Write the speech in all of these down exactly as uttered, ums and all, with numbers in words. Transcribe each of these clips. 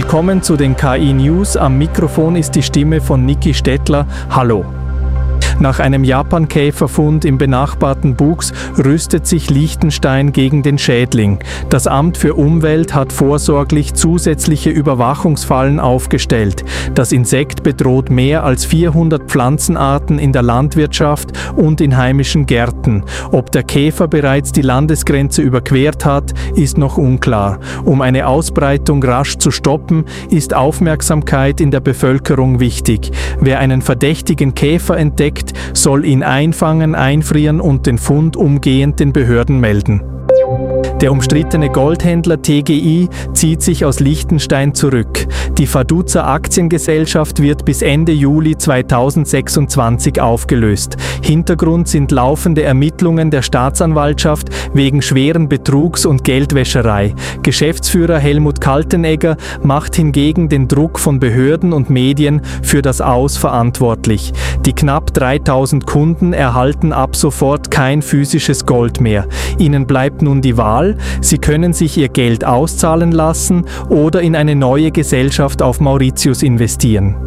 Willkommen zu den K I-News. Am Mikrofon ist die Stimme von Niki Stettler. Hallo. Nach einem Japankäferfund im benachbarten Buchs rüstet sich Liechtenstein gegen den Schädling. Das Amt für Umwelt hat vorsorglich zusätzliche Überwachungsfallen aufgestellt. Das Insekt bedroht mehr als vierhundert Pflanzenarten in der Landwirtschaft und in heimischen Gärten. Ob der Käfer bereits die Landesgrenze überquert hat, ist noch unklar. Um eine Ausbreitung rasch zu stoppen, ist Aufmerksamkeit in der Bevölkerung wichtig. Wer einen verdächtigen Käfer entdeckt, soll ihn einfangen, einfrieren und den Fund umgehend den Behörden melden. Der umstrittene Goldhändler T G I zieht sich aus Liechtenstein zurück. Die Faduza Aktiengesellschaft wird bis Ende Juli zweitausendsechsundzwanzig aufgelöst. Hintergrund sind laufende Ermittlungen der Staatsanwaltschaft wegen schweren Betrugs und Geldwäscherei. Geschäftsführer Helmut Kaltenegger macht hingegen den Druck von Behörden und Medien für das Aus verantwortlich. Die knapp dreitausend Kunden erhalten ab sofort kein physisches Gold mehr. Ihnen bleibt nun die Wahl: Sie können sich ihr Geld auszahlen lassen oder in eine neue Gesellschaft auf Mauritius investieren.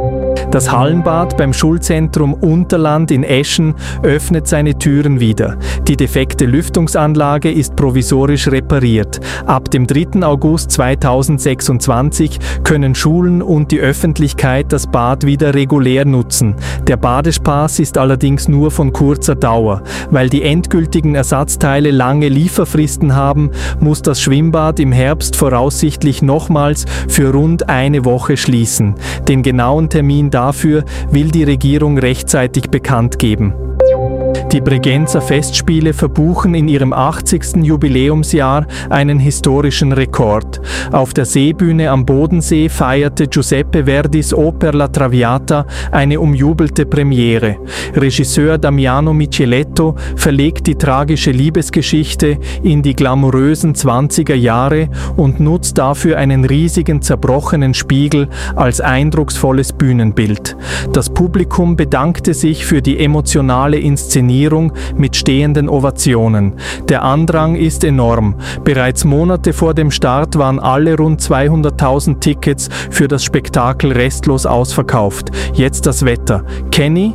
Das Hallenbad beim Schulzentrum Unterland in Eschen öffnet seine Türen wieder. Die defekte Lüftungsanlage ist provisorisch repariert. Ab dem dritten August zweitausendsechsundzwanzig können Schulen und die Öffentlichkeit das Bad wieder regulär nutzen. Der Badespaß ist allerdings nur von kurzer Dauer. Weil die endgültigen Ersatzteile lange Lieferfristen haben, muss das Schwimmbad im Herbst voraussichtlich nochmals für rund eine Woche schließen. Den genauen Termin dafür will die Regierung rechtzeitig bekannt geben. Die Bregenzer Festspiele verbuchen in ihrem achtzigsten Jubiläumsjahr einen historischen Rekord. Auf der Seebühne am Bodensee feierte Giuseppe Verdis Oper La Traviata eine umjubelte Premiere. Regisseur Damiano Micheletto verlegt die tragische Liebesgeschichte in die glamourösen zwanziger Jahre und nutzt dafür einen riesigen zerbrochenen Spiegel als eindrucksvolles Bühnenbild. Das Publikum bedankte sich für die emotionale Inszenierung mit stehenden Ovationen. Der Andrang ist enorm. Bereits Monate vor dem Start waren alle rund zweihunderttausend Tickets für das Spektakel restlos ausverkauft. Jetzt das Wetter. Kenny?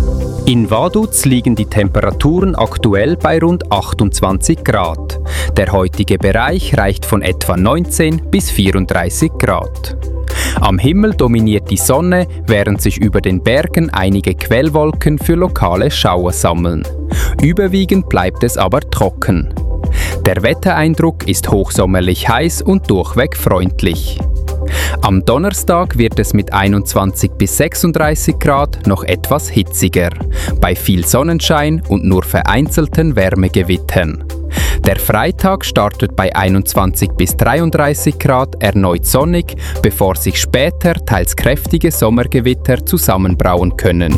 In Vaduz liegen die Temperaturen aktuell bei rund achtundzwanzig Grad. Der heutige Bereich reicht von etwa neunzehn bis vierunddreißig Grad. Am Himmel dominiert die Sonne, während sich über den Bergen einige Quellwolken für lokale Schauer sammeln. Überwiegend bleibt es aber trocken. Der Wettereindruck ist hochsommerlich heiß und durchweg freundlich. Am Donnerstag wird es mit einundzwanzig bis sechsunddreißig Grad noch etwas hitziger, bei viel Sonnenschein und nur vereinzelten Wärmegewittern. Der Freitag startet bei einundzwanzig bis dreiunddreißig Grad erneut sonnig, bevor sich später teils kräftige Sommergewitter zusammenbrauen können.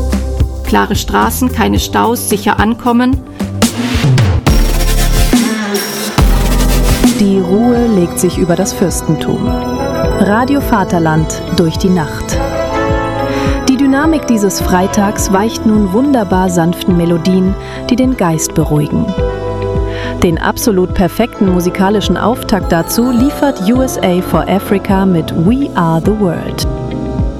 Klare Straßen, keine Staus, sicher ankommen. Die Ruhe legt sich über das Fürstentum. Radio Vaterland durch die Nacht. Die Dynamik dieses Freitags weicht nun wunderbar sanften Melodien, die den Geist beruhigen. Den absolut perfekten musikalischen Auftakt dazu liefert U S A for Africa mit We Are the World.